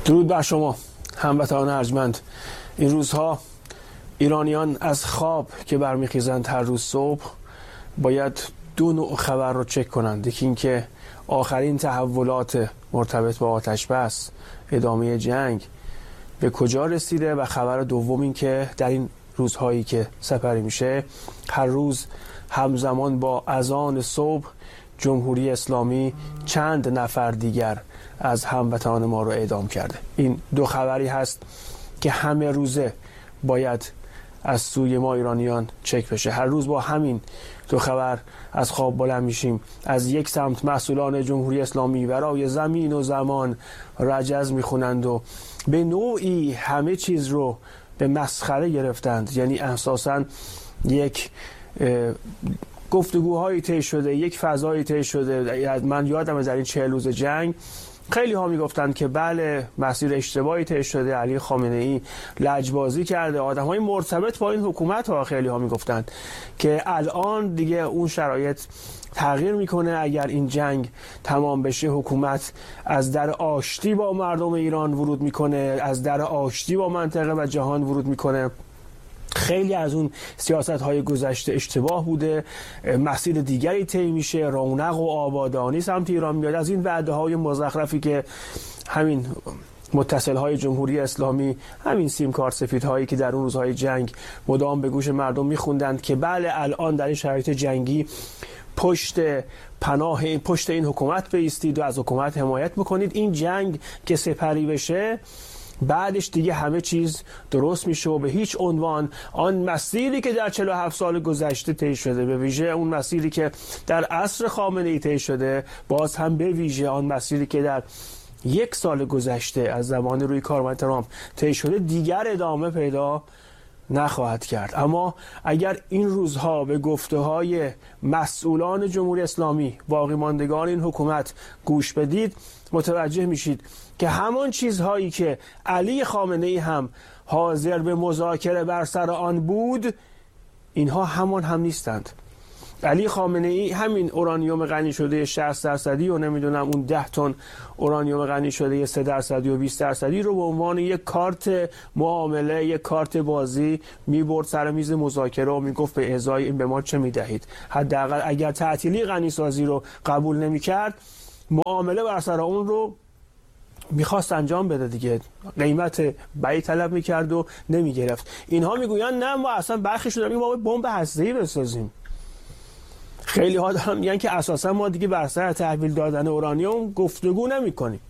درود بر شما هموطنان ارجمند. این روزها ایرانیان از خواب که برمیخیزند هر روز صبح باید دو نوع خبر رو چک کنند. یکی این که آخرین تحولات مرتبط با آتش بس، ادامه جنگ به کجا رسیده، و خبر دوم این که در این روزهایی که سپری میشه هر روز همزمان با اذان صبح جمهوری اسلامی چند نفر دیگر از هموطنان ما رو اعدام کرده. این دو خبری هست که همه روزه باید از سوی ما ایرانیان چک بشه. هر روز با همین دو خبر از خواب بلند میشیم. از یک سمت مسئولان جمهوری اسلامی برای زمین و زمان رجز میخونند و به نوعی همه چیز رو به مسخره گرفتند. یعنی اساساً یک گفتگوهایی طی شده، یک فضایی طی شده. من یادم در این 40 روز جنگ خیلی ها میگفتند که بله مسیر اشتباهی طی شده، علی خامنه ای لجبازی کرده، آدم‌های مرتبط با این حکومت ها خیلی ها میگفتند که الان دیگه اون شرایط تغییر میکنه. اگر این جنگ تمام بشه حکومت از در آشتی با مردم ایران ورود میکنه، از در آشتی با منطقه و جهان ورود میکنه. خیلی از اون سیاست‌های گذشته اشتباه بوده، مسیر دیگری طی میشه، رونق و آبادانی سمت ایران میاد. از این وعده‌های مزخرفی که همین متصل‌های جمهوری اسلامی، همین سیم کارت سفیدهایی که در اون روزهای جنگ مدام به گوش مردم میخوندند که بله الان در این شرایط جنگی پشت این حکومت بایستید و از حکومت حمایت بکنید. این جنگ که سپری بشه بعدش دیگه همه چیز درست میشه و به هیچ عنوان آن مسیری که در 47 سال گذشته طی شده، به ویژه اون مسیری که در عصر خامنه ای طی شده، باز هم به ویژه آن مسیری که در یک سال گذشته از زمان روی کارمند ترامپ طی شده، دیگر ادامه پیدا نخواهد کرد. اما اگر این روزها به گفته‌های مسئولان جمهوری اسلامی، باقی ماندگان این حکومت گوش بدید، متوجه میشید که همان چیزهایی که علی خامنه ای هم حاضر به مذاکره بر سر آن بود، اینها همان هم نیستند. علی خامنه ای همین اورانیوم غنی شده 60% و نمیدونم اون 10 تن اورانیوم غنی شده 3% و 20% رو به عنوان یک کارت معامله، یک کارت بازی میبرد سر میز مذاکره و میگفت به ازای این به ما چه میدهید. حداقل اگر تعطیلی غنی سازی رو قبول نمیکرد، معامله بر سر اون رو میخواست انجام بده دیگه، قیمت بی طلب میکرد و نمیگرفت. اینها میگویند نه ما اصلا برخی شدیم ما بمب هسته‌ای بسازیم. خیلی ها دارن میگن که اساسا ما دیگه بر سر تحویل دادن اورانیوم گفتگو نمی کنیم.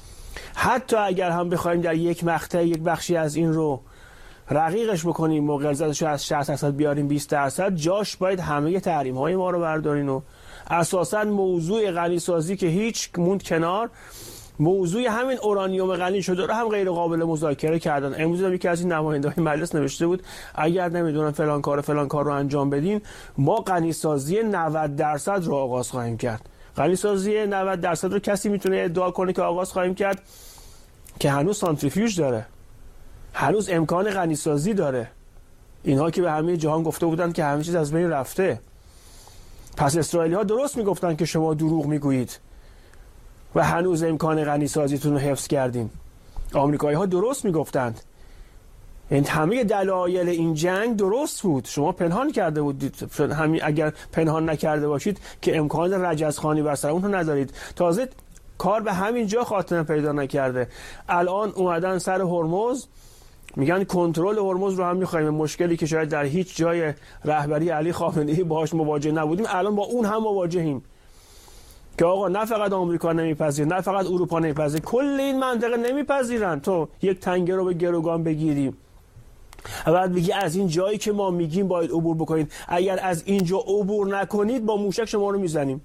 حتی اگر هم بخوایم در یک مقطع یک بخشی از این رو رقیقش بکنیم و غلظتش رو از 60% بیاریم 20%، جاش باید همه تحریم های ما رو بردارین و اساسا موضوع غنی سازی که هیچ موند کنار، موضوع همین اورانیوم غنی شده رو هم غیر قابل مذاکره کردن. امروز هم یکی از این نماینده‌های مجلس نوشته بود اگر نمیدونم فلان کار رو انجام بدین، ما غنی سازی 90% رو آغاز خواهیم کرد. غنی سازی 90% رو کسی میتونه ادعا کنه که آغاز خواهیم کرد که هنوز سانتریفیوژ داره، هنوز امکان غنی سازی داره. اینها که به همه جهان گفته بودن که همه چیز از بین رفته. پس اسرائیلی‌ها درست میگفتن که شما دروغ میگویید و هنوز امکان غنی سازیتون رو حفظ کردین. آمریکایی‌ها درست میگفتند. این همه دلایل این جنگ درست بود. شما پنهان کرده بودید. همین اگر پنهان نکرده باشید که امکان رجزخوانی بر سر اون رو ندارید. تازه کار به همین جا خاتمه پیدا نکرده. الان اومدن سر هرمز، میگن کنترل هرمز رو هم می‌خوایم. مشکلی که شاید در هیچ جای رهبری علی خامنه‌ای باهاش مواجه نبودیم، الان با اون هم مواجهیم. که آقا نه فقط آمریکا نمیپذیره، نه فقط اروپا نمیپذیره، کل این منطقه نمیپذیرن تو یک تنگه رو به گروگان بگیری و بعد بگی از این جایی که ما میگیم باید عبور بکنید، اگر از اینجا عبور نکنید با موشک شما رو میزنیم.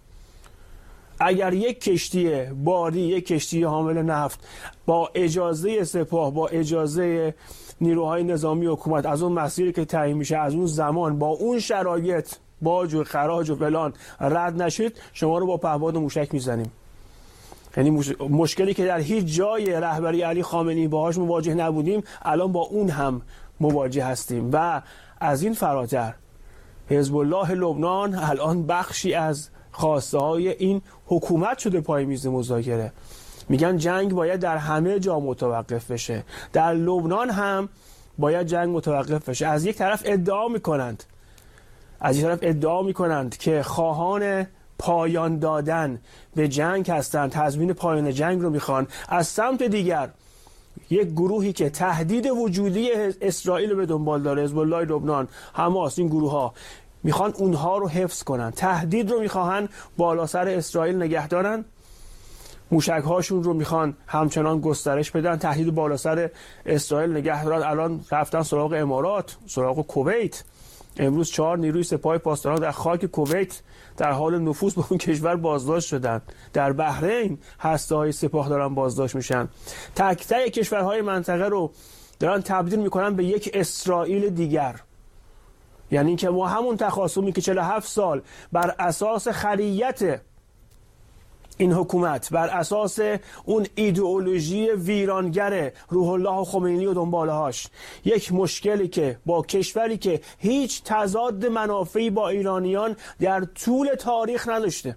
اگر یک کشتی باری، یک کشتی حامل نفت با اجازه سپاه، با اجازه نیروهای نظامی حکومت از اون مسیری که تعیین میشه، از اون زمان، با اون شرایط، باج و خراج و فلان رد نشید، شما رو با پهپاد و موشک میزنیم. یعنی مشکلی که در هیچ جای رهبری علی خامنه‌ای باهاش مواجه نبودیم، الان با اون هم مواجه هستیم. و از این فراتر حزب الله لبنان الان بخشی از خواسته های این حکومت شده پای میز مذاکره. میگن جنگ باید در همه جا متوقف بشه، در لبنان هم باید جنگ متوقف بشه. از یک طرف ادعا میکنند که خواهان پایان دادن به جنگ هستند، تضمین پایان جنگ رو میخوان. از سمت دیگر یک گروهی که تهدید وجودی اسرائیل رو به دنبال داره، حزب الله لبنان، حماس، این گروه ها میخوان اونها رو حفظ کنن، تهدید رو میخوان بالا سر اسرائیل نگه دارن، موشک هاشون رو میخوان همچنان گسترش بدن، تهدید بالا سر اسرائیل نگه دارن. الان رفتن سراغ امارات، سراغ کویت. امروز 4 نیروی سپاه پاسداران در خاک کویت در حال نفوذ به اون کشور بازداشت شدن. در بحرین هسته‌های سپاه دارن بازداشت میشن. تک تک کشورهای منطقه رو دارن تبدیل میکنن به یک اسرائیل دیگر. یعنی اینکه ما همون تخاصمی که 47 سال بر اساس خریت این حکومت، بر اساس اون ایدئولوژی ویرانگر روح الله خمینی و دنبالهاش، یک مشکلی که با کشوری که هیچ تضاد منافعی با ایرانیان در طول تاریخ نداشته،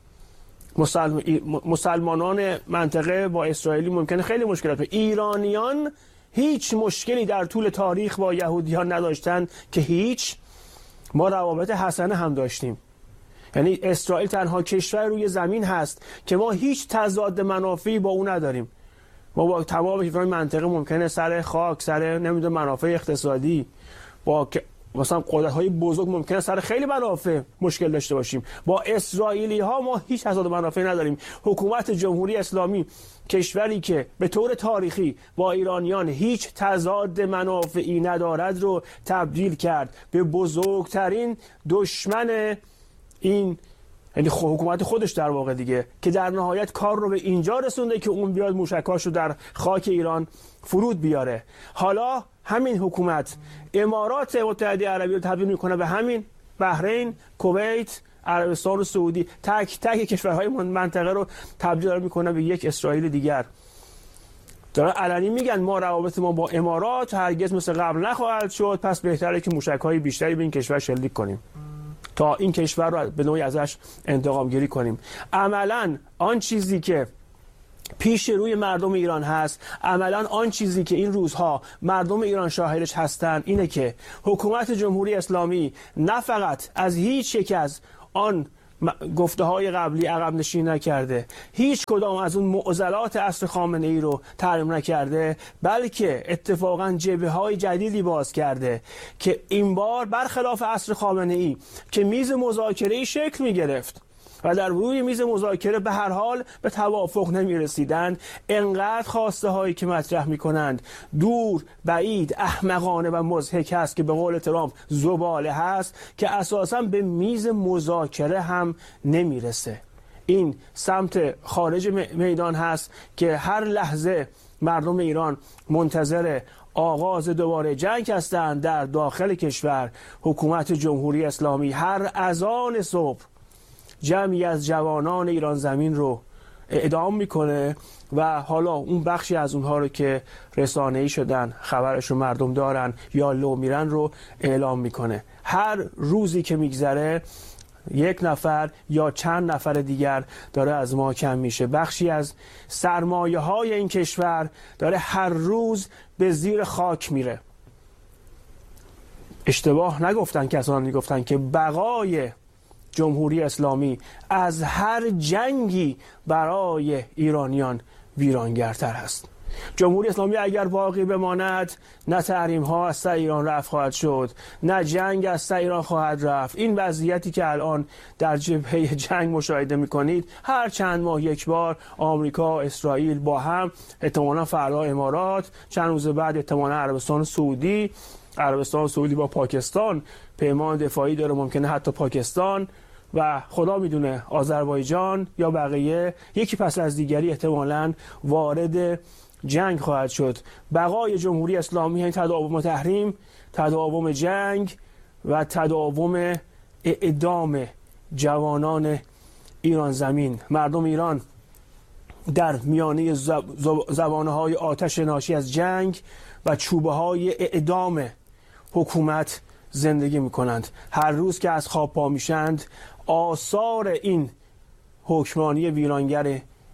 مسلمانان منطقه با اسرائیلی ممکنه خیلی مشکلات، ایرانیان هیچ مشکلی در طول تاریخ با یهودیان نداشتن که هیچ. ما روابط حسنه هم داشتیم. یعنی اسرائیل تنها کشور روی زمین هست که ما هیچ تضاد منافعی با اون نداریم. ما با تمام کشورهای منطقه ممکنه سر خاک، سر نمیدونم منافع اقتصادی، با مثلا قدرت‌های بزرگ ممکنه سر خیلی منافع مشکل داشته باشیم. با اسرائیلی ها ما هیچ تضاد منافعی نداریم. حکومت جمهوری اسلامی، کشوری که به طور تاریخی با ایرانیان هیچ تضاد منافعی ندارد، رو تبدیل کرد به بزرگترین دشمن این، یعنی حکومت خودش در واقع دیگه، که در نهایت کار رو به اینجا رسونده که اون بیاد موشکاشو در خاک ایران فرود بیاره. حالا همین حکومت امارات متحده عربی رو تبدیل میکنه به همین بحرین، کویت، عربستان و سعودی. تک تک کشورهای منطقه رو تبدیل میکنه به یک اسرائیل دیگر. دارن علنی میگن ما روابط ما با امارات هرگز مثل قبل نخواهد شد، پس بهتره که موشک‌های بیشتری به این کشور شلیک کنیم تا این کشور رو به نوعی ازش انتقام گیری کنیم. عملاً آن چیزی که پیش روی مردم ایران هست، عملاً آن چیزی که این روزها مردم ایران شاهدش هستند، اینه که حکومت جمهوری اسلامی نه فقط از هیچ یک از آن گفته های قبلی عقب نشینی نکرده، هیچ کدام از اون معضلات عصر خامنه ای رو تحریم نکرده، بلکه اتفاقا جبهه های جدیدی باز کرده که این بار برخلاف عصر خامنه ای که میز مذاکره شکل می گرفت و در روی میز مذاکره به هر حال به توافق نمی رسیدند، انقدر خواسته هایی که مطرح می کنند دور، بعید، احمقانه و مضحک است که به قول ترامپ زباله هست که اساساً به میز مذاکره هم نمی رسه. این سمت خارج میدان هست که هر لحظه مردم ایران منتظر آغاز دوباره جنگ هستند. در داخل کشور حکومت جمهوری اسلامی هر اذان صبح جمعی از جوانان ایران زمین رو اعدام میکنه و حالا اون بخشی از اونها رو که رسانه‌ای شدن، خبرش رو مردم دارن یا لو میرن رو اعلام میکنه. هر روزی که میگذره یک نفر یا چند نفر دیگر داره از ما کم میشه. بخشی از سرمایه های این کشور داره هر روز به زیر خاک میره. اشتباه نگفتن کسانی گفتن که بقای جمهوری اسلامی از هر جنگی برای ایرانیان ویرانگرتر است. جمهوری اسلامی اگر باقی بماند، نه تحریم ها از سر ایران رفع خواهد شد، نه جنگ از سر ایران خواهد رفت. این وضعیتی که الان در جبهه جنگ مشاهده میکنید، هر چند ماه یک بار آمریکا، اسرائیل با هم، احتمالاً فردا امارات، چند روز بعد احتمالاً عربستان سعودی با پاکستان پیمان دفاعی داره، ممکنه حتی پاکستان و خدا میدونه آذربایجان یا بقیه یکی پس از دیگری احتمالاً وارد جنگ خواهد شد. بقای جمهوری اسلامی یعنی تداوم تحریم، تداوم جنگ و تداوم اعدام جوانان ایران زمین. مردم ایران در میانه زبانه‌های آتش ناشی از جنگ و چوبه‌های اعدام حکومت زندگی میکنند. هر روز که از خواب پا میشند، آثار این حکمرانی ویرانگر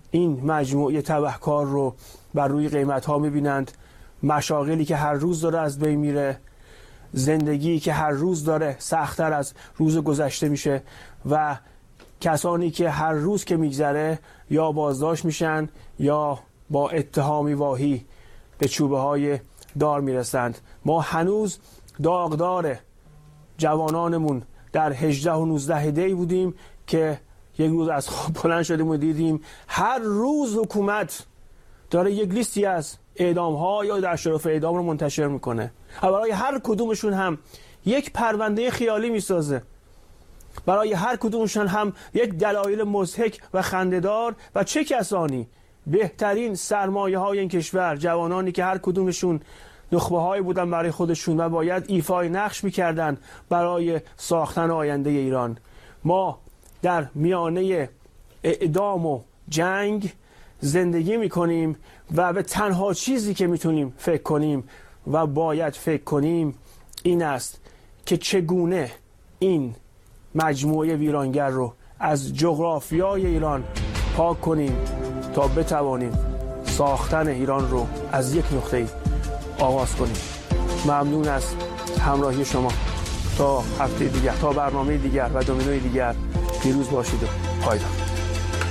این مجموعه تبهکار رو بر روی قیمت‌ها می‌بینند، مشاغلی که هر روز داره از بین میره، زندگی که هر روز داره سخت‌تر از روز گذشته میشه و کسانی که هر روز که میگذره یا بازداشت میشن یا با اتهامی واهی به چوبه‌های دار میرسند. ما هنوز داغدار جوانانمون در 18 و 19 دی بودیم که یک روز از خواب بلند شدیم و دیدیم هر روز حکومت داره یک لیستی از اعدام‌ها یا در شرف اعدام رو منتشر میکنه و برای هر کدومشون هم یک پرونده خیالی میسازه، برای هر کدومشون هم یک دلایل مضحک و خنده‌دار. و چه کسانی بهترین سرمایه‌های این کشور، جوانانی که هر کدومشون نخبه‌هایی بودن برای خودشون و باید ایفای نقش می‌کردن برای ساختن آینده ایران. ما در میانه اعدام و جنگ زندگی می‌کنیم و به تنها چیزی که می‌تونیم فکر کنیم و باید فکر کنیم این است که چگونه این مجموعه ویرانگر رو از جغرافیای ایران پاک کنیم تا بتوانیم ساختن ایران رو از یک نقطه آغاز کنیم. ممنون از همراهی شما. تا هفته دیگر، تا برنامه دیگر و دومینوی دیگر، پیروز باشید و پایدار.